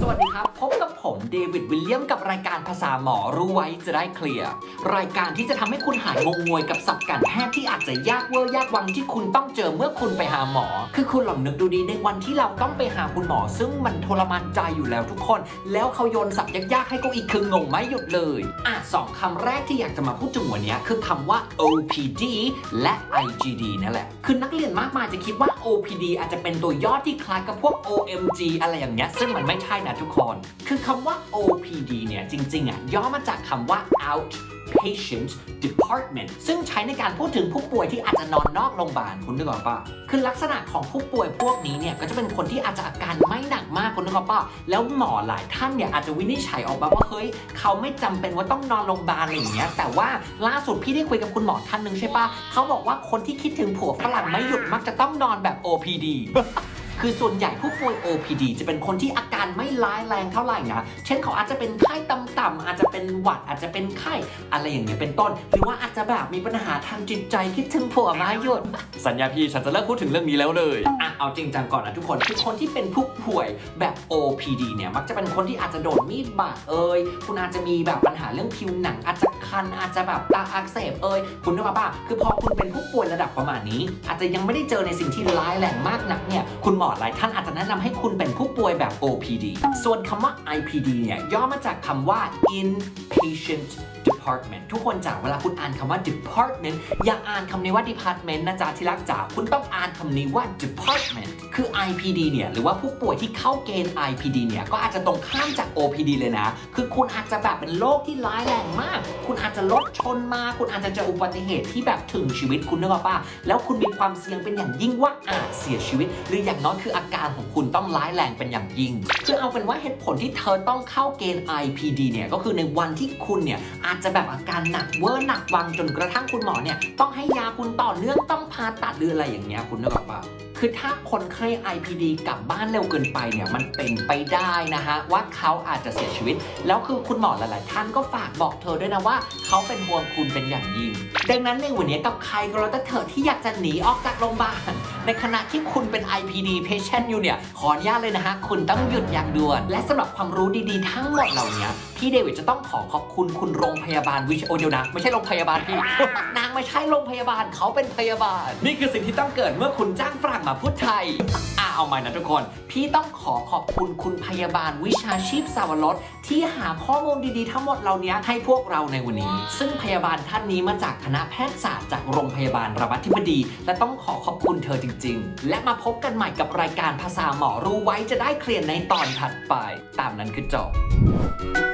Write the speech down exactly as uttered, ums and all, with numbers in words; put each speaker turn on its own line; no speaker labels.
วัสดีครับพบกับผมเดวิดวิลเลียมกับรายการภาษาหมอรู้ไว้จะได้เคลียร์รายการที่จะทำให้คุณหายงงงวยกับศัพท์การแพทย์ที่อาจจะยากเวอร์ยากวังที่คุณต้องเจอเมื่อคุณไปหาหมอคือคุณลองนึกดูดีในวันที่เราต้องไปหาคุณหมอซึ่งมันทรมานใจอยู่แล้วทุกคนแล้วเขาโยนศัพท์ยากๆให้ก็อีกคืองงไม่หยุดเลยอ่ะสองคำแรกที่อยากจะมาพูดถึงวันนี้คือคำว่า โอ พี ดี และ ไอ จี ดี นั่นแหละคือนักเรียนมากมายจะคิดว่า โอ พี ดี อาจจะเป็นตัวย่อที่คล้ายกับพวก โอ เอ็ม จี อะไรอย่างเงี้ยซึ่งมันไม่ใช่นะทุกคนคือคำว่า โอ พี ดี เนี่ยจริงๆอ่ะย่อมาจากคำว่า outpatient department ซึ่งใช้ในการพูดถึงผู้ป่วยที่อาจจะนอนนอกโรงพยาบาลคุณนึกออกปะคือลักษณะของผู้ป่วยพวกนี้เนี่ยก็จะเป็นคนที่อาจจะอาการไม่หนักมากคุณนึกออกปะแล้วหมอหลายท่านเนี่ยอาจจะวินิจฉัยออกมาว่าเฮ้ยเขาไม่จำเป็นว่าต้องนอนโรงพยาบาลอะไรอย่างเงี้ยแต่ว่าล่าสุดพี่ได้คุยกับคุณหมอท่านหนึ่งใช่ปะเขาบอกว่าคนที่คิดถึงผัวฝรั่งไม่หยุดมักจะต้องนอนแบบ โอ พี ดี คือส่วนใหญ่ผู้ป่วย โอ พี ดี จะเป็นคนที่อาการไม่ร้ายแรงเท่าไหร่นะเช่นเขาอาจจะเป็นไข้ต่ำๆอาจจะเป็นหวัดอาจจะเป็นไข้อะไรอย่างเงี้ยเป็นต้นหรือว่าอาจจะแบบมีปัญหาทางจิตใจคิดถึงผัวมาหยุดสัญญาพี่ฉันจะเลิกพูดถึงเรื่องนี้แล้วเลยอ่ะเอาจริงจังก่อนนะทุกคนคือคนที่เป็นผู้ป่วยแบบ โอ พี ดี เนี่ยมักจะเป็นคนที่อาจจะโดนมีดบาดเอ่ยคุณอาจจะมีแบบปัญหาเรื่องผิวหนังอาจจะคันอาจจะแบบตาอักเสบเอ่ยคุณนึกว่าป่ะคือพอคุณเป็นผู้ป่วยระดับประมาณนี้อาจจะยังไม่ได้เจอในสิ่งที่ร้ายแรงมากนักเนี่ยคุณหมอหลายท่านอาจจะแนะนำให้คุณเป็นผู้ป่วยแบบ โอ พี ดี ส่วนคำว่า ไอ พี ดี เนี่ยย่อมาจากคำว่า inpatient department ทุกคนจ๋าเวลาคุณอ่านคำว่า department อย่าอ่านคำนี้ว่า department นะจ๊ะที่รักจ๋าคุณต้องอ่านคำนี้ว่า department คือ ไอ พี ดี เนี่ยหรือว่าผู้ป่วยที่เข้าเกณฑ์ ไอ พี ดี เนี่ยก็อาจจะตรงข้ามจาก โอ พี ดี เลยนะคือคุณอาจจะแบบเป็นโรคที่ร้ายแรงมากคุณอาจจะรถชนมาคุณอาจจะเจออุบัติเหตุที่แบบถึงชีวิตคุณนึกออกป่ะแล้วคุณมีความเสี่ยงเป็นอย่างยิ่งว่าอาจเสียชีวิตหรืออย่างน้อยคืออาการของคุณต้องร้ายแรงเป็นอย่างยิ่งคือเอาเป็นว่าเหตุผลที่เธอต้องเข้าเกณฑ์ ไอ พี ดี เนี่ยก็คือในวันที่คุณเนี่ยอาจจะแบบอาการหนักเวอร์หนักวังจนกระทั่งคุณหมอเนี่ยต้องให้ยาคุณต่อเนื่องต้องผ่าตัดหรืออะไรอย่างเงี้ยคุณนึกออกป่ะคือถ้าคนไข้ ไอ พี ดี กลับบ้านเร็วเกินไปเนี่ยมันเป็นไปได้นะฮะว่าเขาอาจจะเสียชีวิตแล้วคือคุณหมอหลายๆท่านก็ฝากบอกเธอด้วยนะว่าเขาเป็นห่วงคุณเป็นอย่างยิ่งดังนั้นในวันนี้กับใครก็แล้วแต่เธอที่อยากจะหนีออกจากโรงพยาบาลในขณะที่คุณเป็น ไอ พี ดี patient อยู่เนี่ยขออนุญาตเลยนะฮะคุณต้องหยุดอย่างด่วนและสำหรับความรู้ดีๆทั้งหมดเหล่านี้พี่เดวิดจะต้องขอขอบคุณคุณโรงพยาบาลวิชโอเดียวนะไม่ใช่โรงพยาบาลพี่นางไม่ใช่โรงพยาบาลเขาเป็นพยาบาลนี่คือสิ่งที่ต้องเกิดเมื่อคุณจ้างฝรั่งมาพูดไทยอ่ะเอาใหม่นะทุกคนพี่ต้องขอขอบคุณคุณพยาบาลวิชาชีพสาวรสที่หาข้อมูลดีๆทั้งหมดเหล่านี้ให้พวกเราในวันนี้ซึ่งพยาบาลท่านนี้มาจากคณะแพทยศาสตร์จากโรงพยาบาลรามาธิบดีและต้องขอขอบคุณเธอจริงๆและมาพบกันใหม่กับรายการภาษาหมอรู้ไว้จะได้เคลียร์ในตอนถัดไปตามนั้นคือจบ